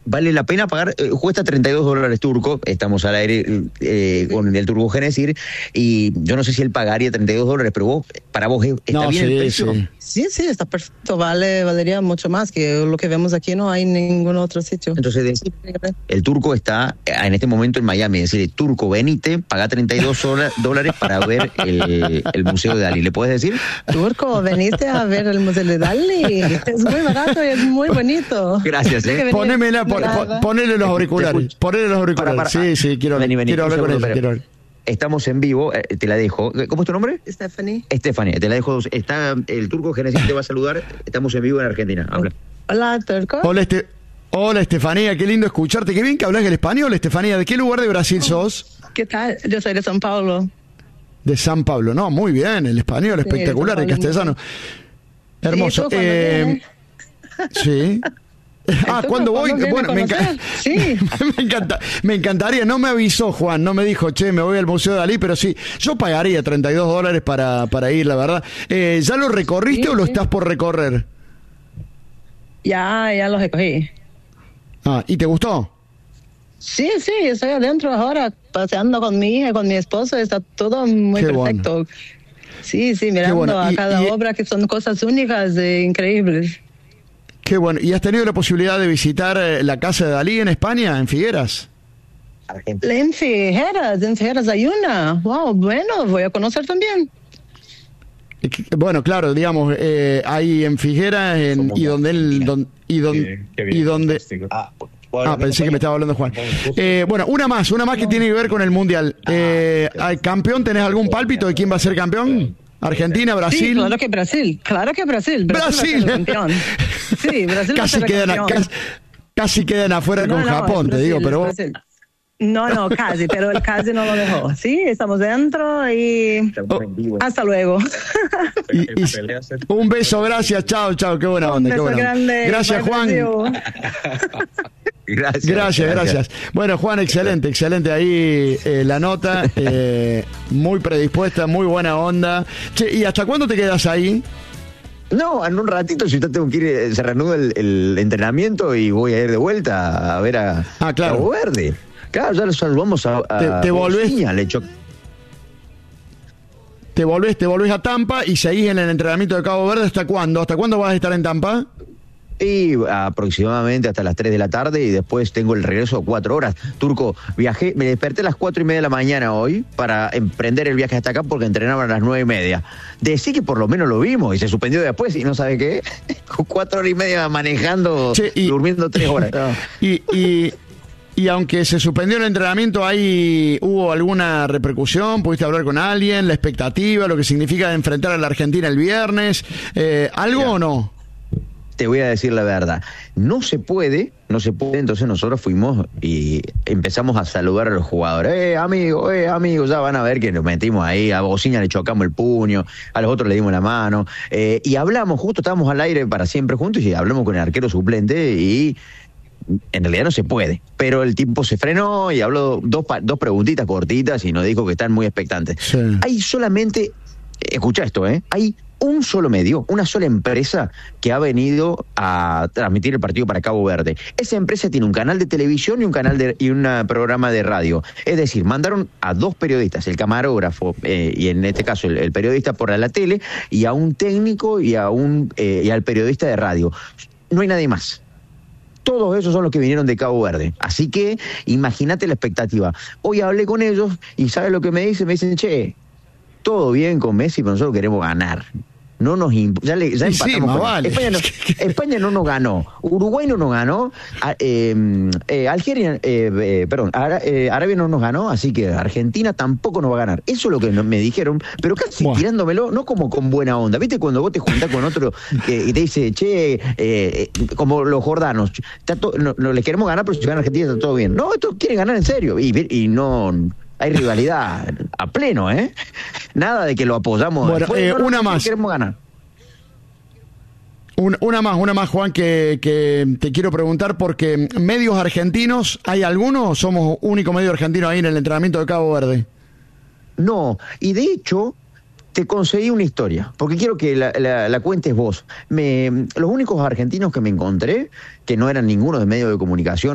vale la pena pagar, cuesta $32 turco, estamos al aire con el Turco Genesir, y yo no sé si él pagaría $32, pero para vos está bien el precio. Sí, está perfecto, valería mucho más que lo que vemos aquí, no hay ningún otro sitio. Entonces, el Turco está en este momento en Miami, es decir, Turco, venite, paga $32 para ver el Museo de Dalí. ¿Le puedes decir? Turco, veniste a ver el Museo de Dalí, es muy barato y es muy bonito. Gracias, Ponele los auriculares. Sí, quiero hablar con él. Estamos en vivo, te la dejo. ¿Cómo es tu nombre? Stephanie, te la dejo. Está el Turco Genesir, te va a saludar. Estamos en vivo en Argentina. Habla. Hola, Turco. Hola, Estefanía, qué lindo escucharte. Qué bien que hablas el español, Estefanía. ¿De qué lugar de Brasil sos? ¿Qué tal? Yo soy de São Paulo. De San Pablo. No, muy bien, el español espectacular, el castellano. Hermoso. Sí. ¿Cuándo voy? Bueno, sí. me encantaría. No me avisó Juan, no me dijo, me voy al Museo de Dalí, pero sí, yo pagaría $32 para ir, la verdad. ¿Ya lo recorriste o lo estás por recorrer? Ya lo recogí. ¿Y te gustó? Sí, estoy adentro ahora, paseando con mi hija, con mi esposo, está todo muy perfecto. Bueno. Sí, mirando a cada obra, que son cosas únicas e increíbles. Qué bueno. ¿Y has tenido la posibilidad de visitar la casa de Dalí en España, en Figueras? En Figueras hay una. Wow, bueno, voy a conocer también. Bueno, claro, digamos, hay en Figueras pensé que me estaba hablando Juan. Bueno, una más que tiene que ver con el Mundial. ¿Campeón? ¿Tenés algún pálpito de quién va a ser campeón? ¿Argentina, Brasil? Sí, claro que Brasil. Brasil. Campeón. Sí, Brasil casi quedan afuera con Japón, te digo, pero... No, casi, pero el casi no lo dejó. Sí, estamos dentro y hasta luego. Un beso, gracias, chao, qué buena onda. Un beso grande. Gracias, Juan. Gracias. Bueno, Juan, excelente ahí la nota, muy predispuesta, muy buena onda. ¿Y hasta cuándo te quedas ahí? No, en un ratito, si yo tengo que ir, se reanuda el entrenamiento y voy a ir de vuelta a ver a Cabo Verde. Claro, ya nos saludamos te volvés. Te volvés a Tampa y seguís en el entrenamiento de Cabo Verde. ¿Hasta cuándo? ¿Hasta cuándo vas a estar en Tampa? Y aproximadamente hasta las 3 de la tarde y después tengo el regreso 4 horas. Turco, viajé, me desperté a las 4:30 de la mañana hoy para emprender el viaje hasta acá porque entrenaban a las 9:30. Decí que por lo menos lo vimos y se suspendió después y no sabe qué. 4 horas y media manejando, durmiendo 3 horas. Y aunque se suspendió el entrenamiento, ¿hubo alguna repercusión? ¿Pudiste hablar con alguien? ¿La expectativa? ¿Lo que significa enfrentar a la Argentina el viernes? ¿Algo o no? Te voy a decir la verdad. No se puede, entonces nosotros fuimos y empezamos a saludar a los jugadores. Amigos, ya van a ver que nos metimos ahí, a Bocina le chocamos el puño, a los otros le dimos la mano, y hablamos, justo estábamos al aire para siempre juntos y hablamos con el arquero suplente y en realidad no se puede, pero el tipo se frenó y habló dos preguntitas cortitas y nos dijo que están muy expectantes. Sí. Hay solamente, escucha esto, hay un solo medio, una sola empresa que ha venido a transmitir el partido para Cabo Verde. Esa empresa tiene un canal de televisión y un programa de radio. Es decir, mandaron a 2 periodistas, el camarógrafo y en este caso el periodista por la tele, y a un técnico y al periodista de radio. No hay nadie más. Todos esos son los que vinieron de Cabo Verde. Así que imagínate la expectativa. Hoy hablé con ellos y ¿sabes lo que me dicen? Me dicen, todo bien con Messi, pero nosotros queremos ganar. No nos ya empatamos. Vale. España no nos ganó. Uruguay no nos ganó. Arabia no nos ganó, así que Argentina tampoco nos va a ganar. Eso es lo que me dijeron, pero casi tirándomelo, no como con buena onda. ¿Viste cuando vos te juntás con otro y te dice, como los jordanos, no les queremos ganar, pero si gana Argentina está todo bien? No, estos quieren ganar en serio. Y no... Hay rivalidad a pleno, Nada de que lo apoyamos. Bueno, una más. Queremos ganar. Una más, Juan, que te quiero preguntar, porque medios argentinos, ¿hay alguno o somos único medio argentino ahí en el entrenamiento de Cabo Verde? No, y de hecho te conseguí una historia, porque quiero que la cuentes vos. Los únicos argentinos que me encontré, que no eran ninguno de medios de comunicación,